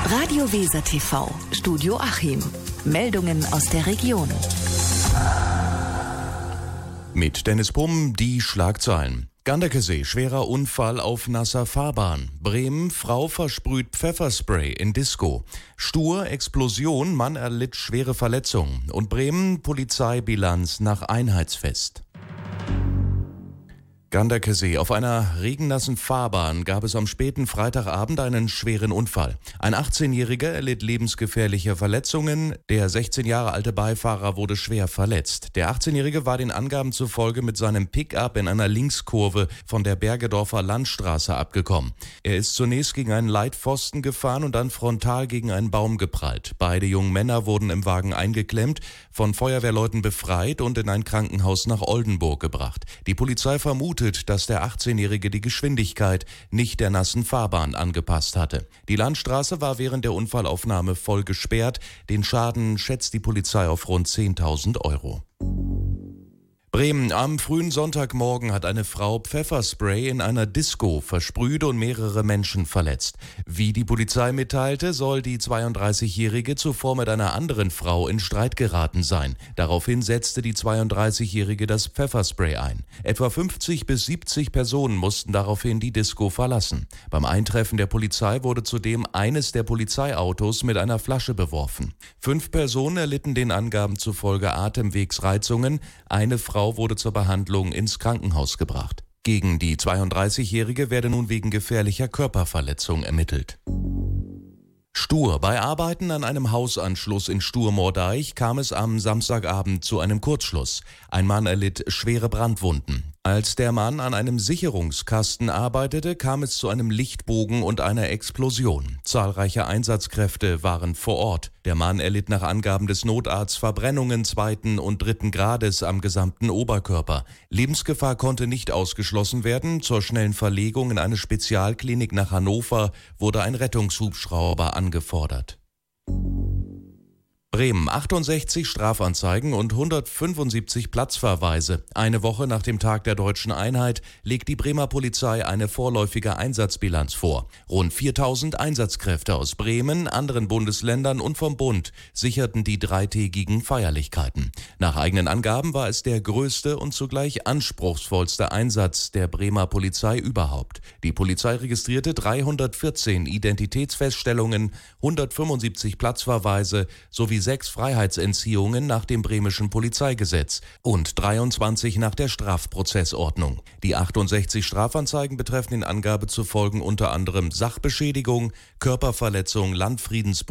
Radio Weser TV, Studio Achim. Meldungen aus der Region. Mit Dennis Pumm die Schlagzeilen. Ganderkesee, schwerer Unfall auf nasser Fahrbahn. Bremen, Frau versprüht Pfefferspray in Disco. Stur, Explosion, Mann erlitt schwere Verletzungen. Und Bremen, Polizeibilanz nach Einheitsfest. Ganderkesee. Auf einer regennassen Fahrbahn gab es am späten Freitagabend einen schweren Unfall. Ein 18-Jähriger erlitt lebensgefährliche Verletzungen. Der 16 Jahre alte Beifahrer wurde schwer verletzt. Der 18-Jährige war den Angaben zufolge mit seinem Pickup in einer Linkskurve von der Bergedorfer Landstraße abgekommen. Er ist zunächst gegen einen Leitpfosten gefahren und dann frontal gegen einen Baum geprallt. Beide jungen Männer wurden im Wagen eingeklemmt, von Feuerwehrleuten befreit und in ein Krankenhaus nach Oldenburg gebracht. Die Polizei vermutet, dass der 18-Jährige die Geschwindigkeit nicht der nassen Fahrbahn angepasst hatte. Die Landstraße war während der Unfallaufnahme voll gesperrt. Den Schaden schätzt die Polizei auf rund 10.000 Euro. Bremen. Am frühen Sonntagmorgen hat eine Frau Pfefferspray in einer Disco versprüht und mehrere Menschen verletzt. Wie die Polizei mitteilte, soll die 32-Jährige zuvor mit einer anderen Frau in Streit geraten sein. Daraufhin setzte die 32-Jährige das Pfefferspray ein. Etwa 50 bis 70 Personen mussten daraufhin die Disco verlassen. Beim Eintreffen der Polizei wurde zudem eines der Polizeiautos mit einer Flasche beworfen. 5 Personen erlitten den Angaben zufolge Atemwegsreizungen. Eine Frau wurde zur Behandlung ins Krankenhaus gebracht. Gegen die 32-Jährige werde nun wegen gefährlicher Körperverletzung ermittelt. Stur. Bei Arbeiten an einem Hausanschluss in Stur-Mordeich kam es am Samstagabend zu einem Kurzschluss. Ein Mann erlitt schwere Brandwunden. Als der Mann an einem Sicherungskasten arbeitete, kam es zu einem Lichtbogen und einer Explosion. Zahlreiche Einsatzkräfte waren vor Ort. Der Mann erlitt nach Angaben des Notarztes Verbrennungen 2. und 3. Grades am gesamten Oberkörper. Lebensgefahr konnte nicht ausgeschlossen werden. Zur schnellen Verlegung in eine Spezialklinik nach Hannover wurde ein Rettungshubschrauber angefordert. Bremen. 68 Strafanzeigen und 175 Platzverweise. Eine Woche nach dem Tag der Deutschen Einheit legt die Bremer Polizei eine vorläufige Einsatzbilanz vor. Rund 4.000 Einsatzkräfte aus Bremen, anderen Bundesländern und vom Bund sicherten die dreitägigen Feierlichkeiten. Nach eigenen Angaben war es der größte und zugleich anspruchsvollste Einsatz der Bremer Polizei überhaupt. Die Polizei registrierte 314 Identitätsfeststellungen, 175 Platzverweise sowie 6 Freiheitsentziehungen nach dem bremischen Polizeigesetz und 23 nach der Strafprozessordnung. Die 68 Strafanzeigen betreffen den Angaben zufolge unter anderem Sachbeschädigung, Körperverletzung, Landfriedensbruch,